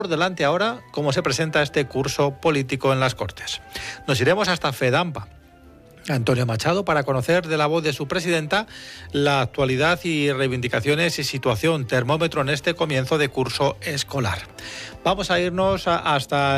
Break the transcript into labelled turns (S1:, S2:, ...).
S1: Por delante ahora cómo se presenta este curso político en las Cortes. Nos iremos hasta FEDAMPA, Antonio Machado, para conocer de la voz de su presidenta la actualidad y reivindicaciones y situación termómetro en este comienzo de curso escolar. Vamos a irnos hasta